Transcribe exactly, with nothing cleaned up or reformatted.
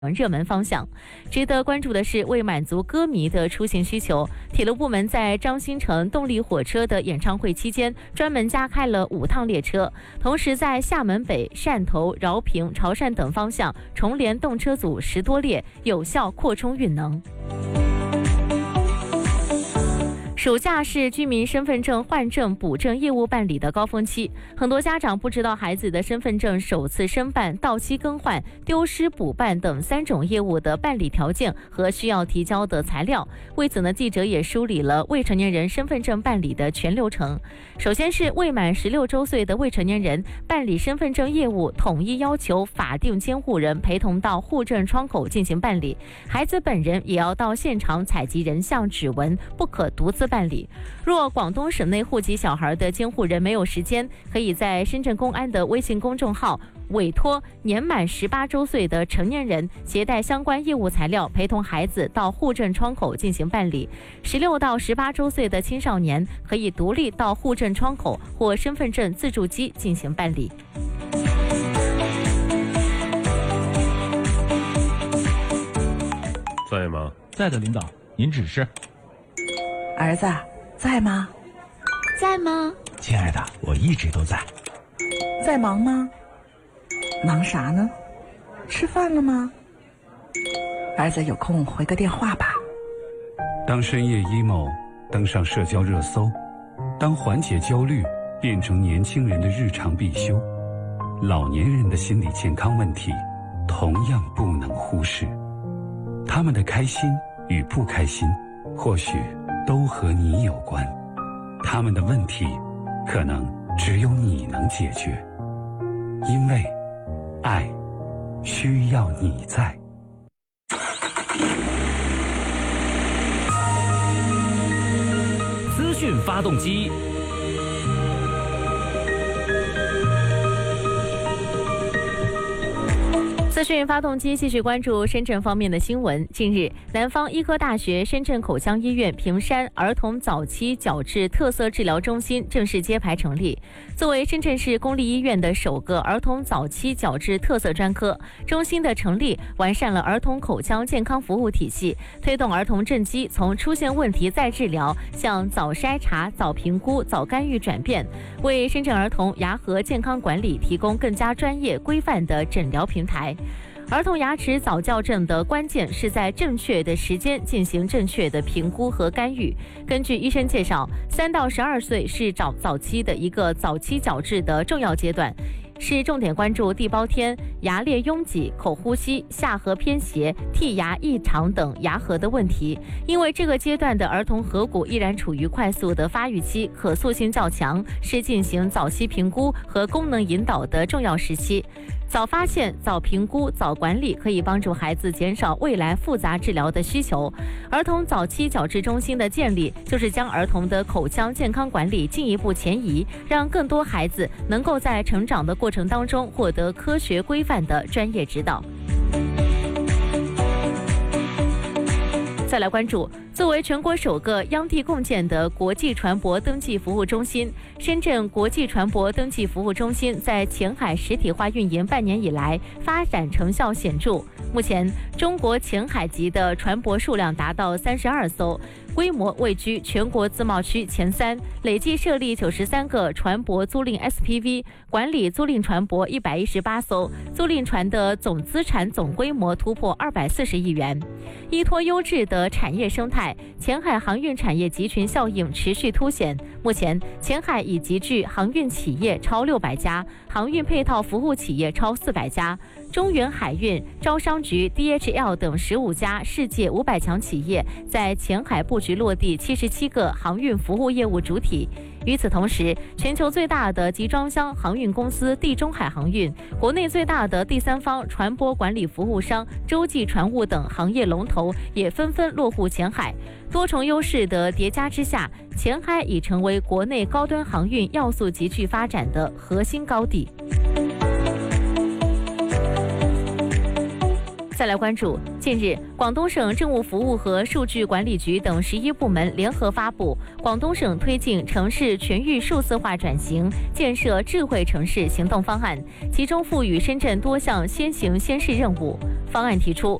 热门方向。值得关注的是，为满足歌迷的出行需求，铁路部门在张新成动力火车的演唱会期间，专门加开了五趟列车，同时在厦门北、汕头、饶平、潮汕等方向重联动车组十多列，有效扩充运能。暑假是居民身份证换证、补证业务办理的高峰期，很多家长不知道孩子的身份证首次申办、到期更换、丢失补办等三种业务的办理条件和需要提交的材料。为此呢，记者也梳理了未成年人身份证办理的全流程。首先是未满十六周岁的未成年人办理身份证业务，统一要求法定监护人陪同到户政窗口进行办理，孩子本人也要到现场采集人像指纹，不可独自办理。若广东省内户籍小孩的监护人没有时间，可以在深圳公安的微信公众号委托年满十八周岁的成年人携带相关业务材料，陪同孩子到户政窗口进行办理。十六到十八周岁的青少年可以独立到户政窗口或身份证自助机进行办理。 在吗？ 在的，领导，您指示。 儿子，在吗？ 在吗？ 亲爱的，我一直都在。 在忙吗？忙啥呢？吃饭了吗？儿子有空回个电话吧。 当深夜 emo 登上社交热搜，当缓解焦虑变成年轻人的日常必修，老年人的心理健康问题同样不能忽视。他们的开心与不开心或许都和你有关，他们的问题可能只有你能解决，因为爱需要你在。 资讯发动机。 资讯发动机继续关注深圳方面的新闻。近日，南方医科大学深圳口腔医院平山儿童早期矫治特色治疗中心正式揭牌成立。作为深圳市公立医院的首个儿童早期矫治特色专科，中心的成立完善了儿童口腔健康服务体系，推动儿童正畸从出现问题再治疗向早筛查、早评估、早干预转变，为深圳儿童牙颌健康管理提供更加专业规范的诊疗平台。儿童牙齿早矫正的关键是在正确的时间进行正确的评估和干预。根据医生介绍，三到十二岁是早早期的一个早期矫治的重要阶段，是重点关注地包天、牙列拥挤、口呼吸、下颌偏斜、剔牙异常等牙颌的问题。因为这个阶段的儿童颌骨依然处于快速的发育期，可塑性较强，是进行早期评估和功能引导的重要时期。早发现、早评估、早管理可以帮助孩子减少未来复杂治疗的需求。儿童早期矫治中心的建立，就是将儿童的口腔健康管理进一步前移，让更多孩子能够在成长的过程当中获得科学规范的专业指导。再来关注，作为全国首个央地共建的国际船舶登记服务中心，深圳国际船舶登记服务中心在前海实体化运营半年以来，发展成效显著。目前，中国前海级的船舶数量达到三十二艘，规模位居全国自贸区前三，累计设立九十三个船舶租赁 S P V， 管理租赁船舶一百一十八艘，租赁船的总资产总规模突破二百四十亿元。依托优质的产业生态，前海航运产业集群效应持续凸显。目前，前海已集聚航运企业超六百家，航运配套服务企业超四百家。中远海运、招商局、D H L 等十五家世界五百强企业在前海布局落地七十七个航运服务业务主体。与此同时，全球最大的集装箱航运公司地中海航运、国内最大的第三方船舶管理服务商洲际船务等行业龙头也纷纷落户前海。多重优势的叠加之下，前海已成为国内高端航运要素急剧发展的核心高地。再来关注，近日，广东省政务服务和数据管理局等十一部门联合发布《广东省推进城市全域数字化转型、建设智慧城市行动方案》，其中赋予深圳多项先行先试任务。 方案提出，